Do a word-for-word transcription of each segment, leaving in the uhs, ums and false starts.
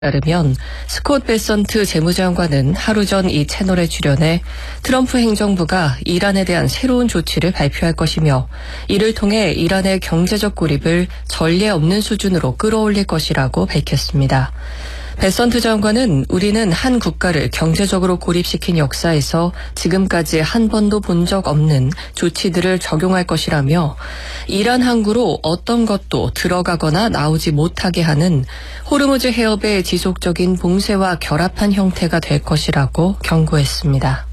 따르면 스콧 베선트 재무장관은 하루 전 이 채널에 출연해 트럼프 행정부가 이란에 대한 새로운 조치를 발표할 것이며 이를 통해 이란의 경제적 고립을 전례 없는 수준으로 끌어올릴 것이라고 밝혔습니다. 베선트 장관은 우리는 한 국가를 경제적으로 고립시킨 역사에서 지금까지 한 번도 본 적 없는 조치들을 적용할 것이라며 이란 항구로 어떤 것도 들어가거나 나오지 못하게 하는 호르무즈 해협의 지속적인 봉쇄와 결합한 형태가 될 것이라고 경고했습니다.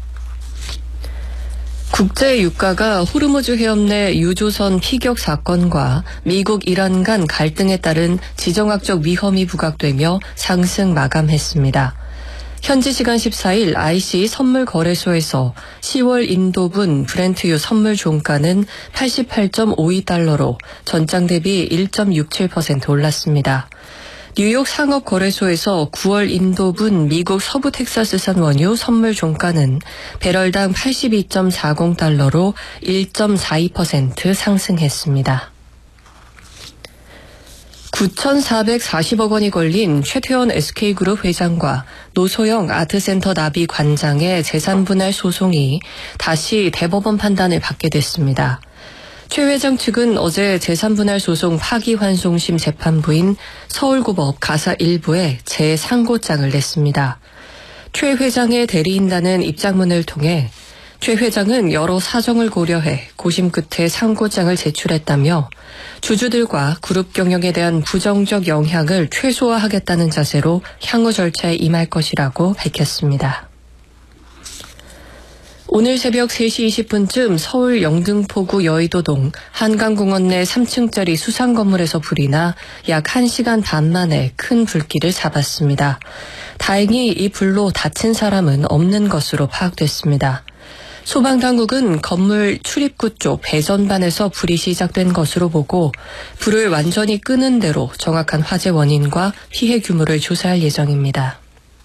국제 유가가 호르무즈 해협 내 유조선 피격 사건과 미국 이란 간 갈등에 따른 지정학적 위험이 부각되며 상승 마감했습니다. 현지 시간 십사일 아이씨 선물 거래소에서 시월 인도분 브렌트유 선물 종가는 팔십팔 점 오이 달러로 전장 대비 일 점 육칠 퍼센트 올랐습니다. 뉴욕 상업거래소에서 구월 인도분 미국 서부 텍사스산 원유 선물 종가는 배럴당 팔십이 점 사공 달러로 일 점 사이 퍼센트 상승했습니다. 구천사백사십억 원이 걸린 최태원 에스케이그룹 회장과 노소영 아트센터 나비 관장의 재산분할 소송이 다시 대법원 판단을 받게 됐습니다. 최 회장 측은 어제 재산분할 소송 파기환송심 재판부인 서울고법 가사 일부에 재상고장을 냈습니다. 최 회장의 대리인단은 입장문을 통해 최 회장은 여러 사정을 고려해 고심 끝에 상고장을 제출했다며 주주들과 그룹 경영에 대한 부정적 영향을 최소화하겠다는 자세로 향후 절차에 임할 것이라고 밝혔습니다. 오늘 새벽 세 시 이십 분쯤 서울 영등포구 여의도동 한강공원 내 삼 층짜리 수상 건물에서 불이 나 약 한 시간 반 만에 큰 불길을 잡았습니다. 다행히 이 불로 다친 사람은 없는 것으로 파악됐습니다. 소방당국은 건물 출입구 쪽 배선반에서 불이 시작된 것으로 보고 불을 완전히 끄는 대로 정확한 화재 원인과 피해 규모를 조사할 예정입니다.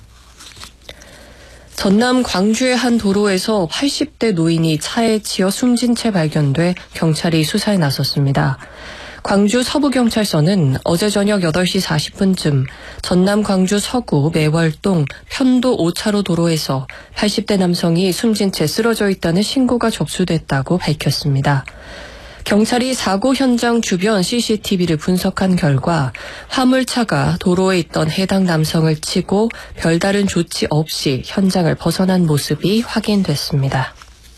전남 광주의 한 도로에서 팔십 대 노인이 차에 치여 숨진 채 발견돼 경찰이 수사에 나섰습니다. 광주 서부경찰서는 어제 저녁 여덟 시 사십 분쯤 전남 광주 서구 매월동 편도 오 차로 도로에서 팔십 대 남성이 숨진 채 쓰러져 있다는 신고가 접수됐다고 밝혔습니다. 경찰이 사고 현장 주변 씨씨티비를 분석한 결과 화물차가 도로에 있던 해당 남성을 치고 별다른 조치 없이 현장을 벗어난 모습이 확인됐습니다.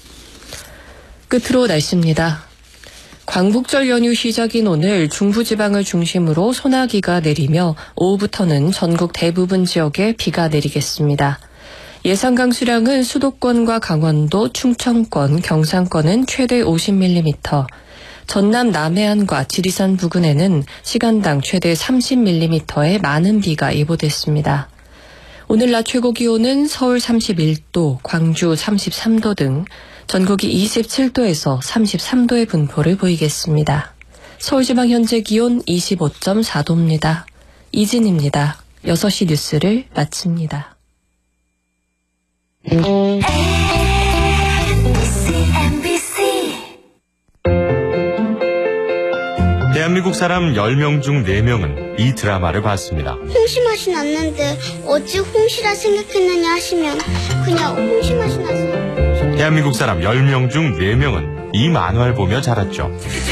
끝으로 날씨입니다. 광복절 연휴 시작인 오늘 중부지방을 중심으로 소나기가 내리며 오후부터는 전국 대부분 지역에 비가 내리겠습니다. 예상 강수량은 수도권과 강원도, 충청권, 경상권은 최대 오십 밀리미터, 전남 남해안과 지리산 부근에는 시간당 최대 삼십 밀리미터의 많은 비가 예보됐습니다. 오늘 낮 최고 기온은 서울 삼십일 도, 광주 삼십삼 도 등 전국이 이십칠 도에서 삼십삼 도의 분포를 보이겠습니다. 서울지방 현재 기온 이십오 점 사 도입니다. 이진입니다. 여섯 시 뉴스를 마칩니다. 대한민국 사람 열 명 중 네 명은 이 드라마를 봤습니다. 홍시 맛이 났는데 어찌 홍시라 생각했느냐 하시면 그냥 홍시 맛이 나서. 대한민국 사람 열 명 중 네 명은 이 만화를 보며 자랐죠.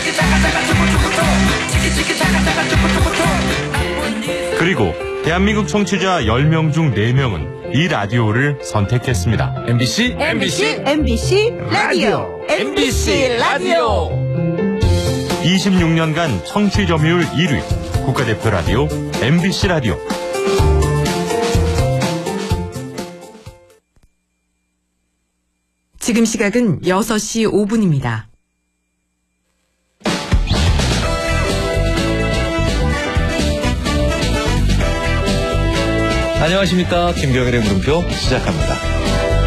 그리고 대한민국 청취자 열 명 중 네 명은 이 라디오를 선택했습니다. 엠비씨 엠비씨 엠비씨 라디오 엠비씨 라디오 이십육 년간 청취 점유율 일 위 국가대표 라디오 엠비씨 라디오. 지금 시각은 여섯 시 오 분입니다. 안녕하십니까. 김경일의 물음표 시작합니다.